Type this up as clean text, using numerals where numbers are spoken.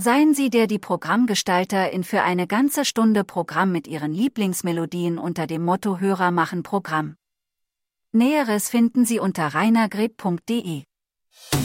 Seien Sie die Programmgestalterin für eine ganze Stunde Programm mit Ihren Lieblingsmelodien unter dem Motto Hörer machen Programm. Näheres finden Sie unter rainergreb.de.